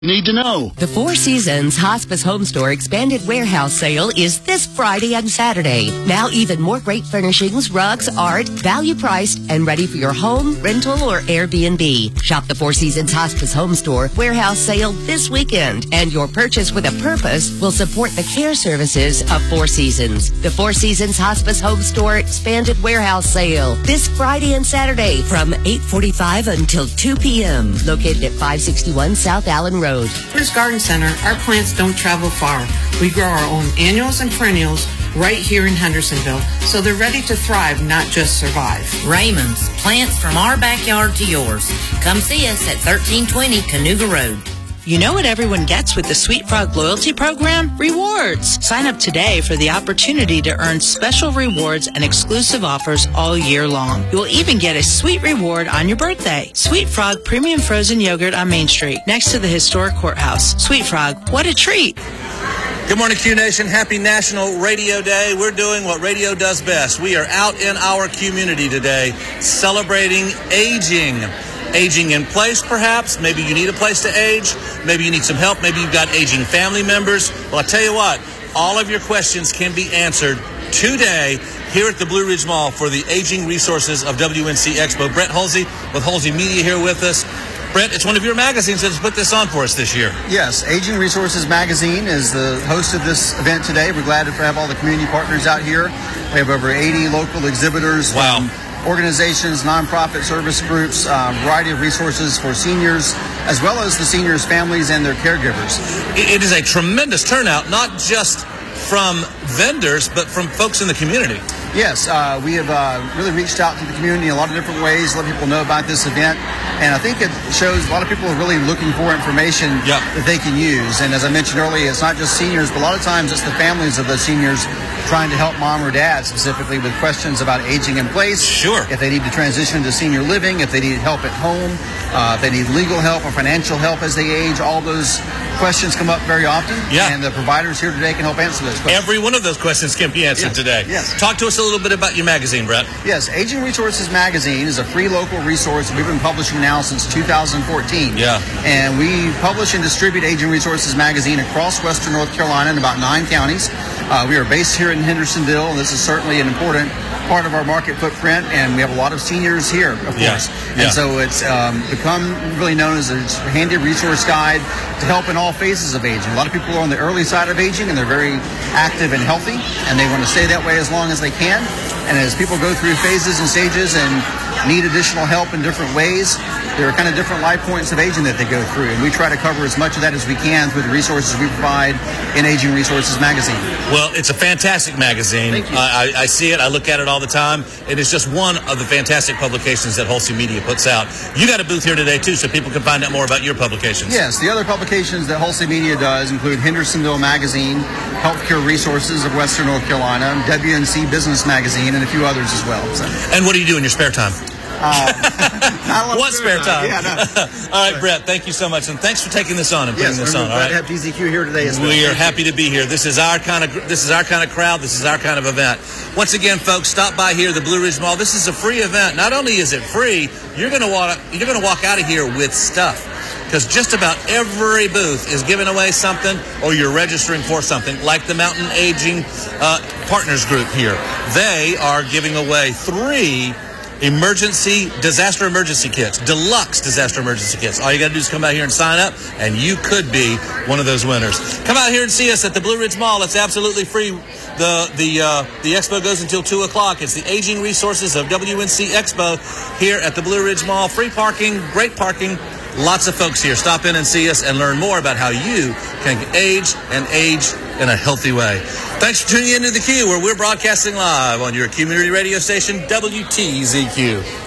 Need to know. The Four Seasons Hospice Home Store Expanded Warehouse Sale is this Friday and Saturday. Now even more great furnishings, rugs, art, value priced, and ready for your home, rental, or Airbnb. Shop the Four Seasons Hospice Home Store Warehouse Sale this weekend, and your purchase with a purpose will support the care services of Four Seasons. The Four Seasons Hospice Home Store Expanded Warehouse Sale this Friday and Saturday from 8:45 until 2 p.m. Located at 561 South Allen Road. This Garden Center, our plants don't travel far. We grow our own annuals and perennials right here in Hendersonville, so they're ready to thrive, not just survive. Raymond's, plants from our backyard to yours. Come see us at 1320 Canoga Road. You know what everyone gets with the Sweet Frog Loyalty Program? Rewards. Sign up today for the opportunity to earn special rewards and exclusive offers all year long. You will even get a sweet reward on your birthday. Sweet Frog Premium Frozen Yogurt on Main Street, next to the historic courthouse. Sweet Frog, what a treat. Good morning, Q Nation. Happy National Radio Day. We're doing what radio does best. We are out in our community today celebrating aging. Aging in place, perhaps. Maybe you need a place to age. Maybe you need some help. Maybe you've got aging family members. Well, I'll tell you what, all of your questions can be answered today here at the Blue Ridge Mall for the Aging Resources of WNC Expo. Brett Holsey with Holsey Media here with us. Brett, it's one of your magazines that's put this on for us this year. Yes, Aging Resources Magazine is the host of this event today. We're glad to have all the community partners out here. We have over 80 local exhibitors. Wow. Organizations, nonprofit service groups, variety of resources for seniors, as well as the seniors' families and their caregivers. It is a tremendous turnout, not just from vendors, but from folks in the community. Yes, we have really reached out to the community in a lot of different ways, let people know about this event. And I think it shows a lot of people are really looking for information that they can use. And as I mentioned earlier, it's not just seniors, but a lot of times it's the families of those seniors trying to help mom or dad specifically with questions about aging in place. Sure. If they need to transition to senior living, if they need help at home, if they need legal help or financial help as they age, all those questions come up very often. Yeah. And the providers here today can help answer those questions. Every one of those questions can be answered today. Yes. Talk to us a little bit about your magazine, Brett. Yes, Aging Resources Magazine is a free local resource we've been publishing now since 2014. Yeah. And we publish and distribute Aging Resources Magazine across Western North Carolina in about 9 counties. We are based here in Hendersonville, and this is certainly an important part of our market footprint, and we have a lot of seniors here, of course. And so it's become really known as a handy resource guide to help in all phases of aging. A lot of people are on the early side of aging, and they're very active and healthy, and they want to stay that way as long as they can. And as people go through phases and stages and need additional help in different ways, there are kind of different life points of aging that they go through. And we try to cover as much of that as we can through the resources we provide in Aging Resources Magazine. Well, it's a fantastic magazine. Thank you. I see it. I look at it all the time. It is just one of the fantastic publications that Holsey Media puts out. You got a booth here today, too, so people can find out more about your publications. Yes, the other publications that Holsey Media does include Hendersonville Magazine, Healthcare Resources of Western North Carolina, WNC Business Magazine, and a few others as well. So. And what do you do in your spare time? What spare time? Yeah, no. All right, Brett, thank you so much, and thanks for taking this on and putting this on. All right, to have GZQ here today as well. We are happy to be here. This is our kind of crowd. This is our kind of event. Once again, folks, stop by here, the Blue Ridge Mall. This is a free event. Not only is it free, you're going to walk out of here with stuff. Because just about every booth is giving away something, or you're registering for something, like the Mountain Aging Partners Group here. They are giving away 3 disaster emergency kits, deluxe disaster emergency kits. All you got to do is come out here and sign up, and you could be one of those winners. Come out here and see us at the Blue Ridge Mall. It's absolutely free. The expo goes until 2 o'clock. It's the Aging Resources of WNC Expo here at the Blue Ridge Mall. Free parking, great parking. Lots of folks here. Stop in and see us and learn more about how you can age and age in a healthy way. Thanks for tuning in to The Q, where we're broadcasting live on your community radio station, WTZQ.